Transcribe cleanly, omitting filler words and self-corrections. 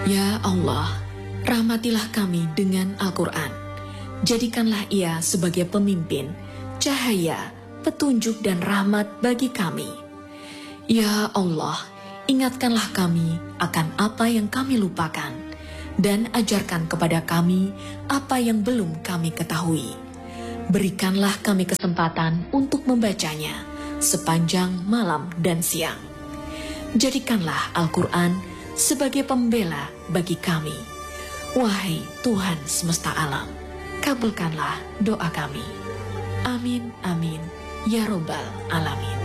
Ya Allah, rahmatilah kami dengan Al-Quran. Jadikanlah ia sebagai pemimpin, cahaya, petunjuk dan rahmat bagi kami. Ya Allah, ingatkanlah kami akan apa yang kami lupakan, dan ajarkan kepada kami apa yang belum kami ketahui. Berikanlah kami kesempatan untuk membacanya sepanjang malam dan siang. Jadikanlah Al-Quran sebagai pembela bagi kami. Wahai Tuhan semesta alam, kabulkanlah doa kami. Amin, amin, ya Robbal Alamin.